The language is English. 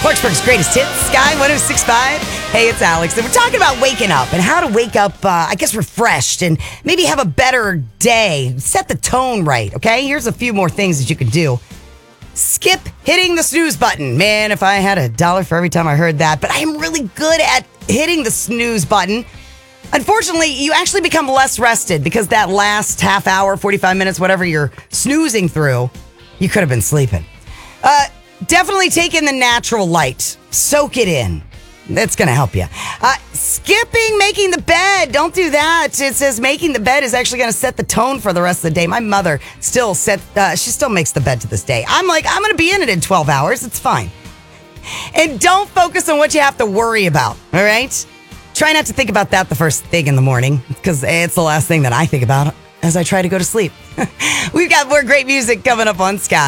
Clarksburg's greatest hits, Sky 106.5. Hey, it's Alex, and we're talking about waking up and how to wake up, refreshed and maybe have a better day. Set the tone right, okay? Here's a few more things that you can do. Skip hitting the snooze button. Man, if I had $1 for every time I heard that, but I am really good at hitting the snooze button. Unfortunately, you actually become less rested because that last half hour, 45 minutes, whatever you're snoozing through, you could have been sleeping. Definitely take in the natural light. Soak it in. That's going to help you. Skipping making the bed. Don't do that. It says making the bed is actually going to set the tone for the rest of the day. My mother still makes the bed to this day. I'm like, I'm going to be in it in 12 hours. It's fine. And don't focus on what you have to worry about. All right? Try not to think about that the first thing in the morning because it's the last thing that I think about as I try to go to sleep. We've got more great music coming up on Sky.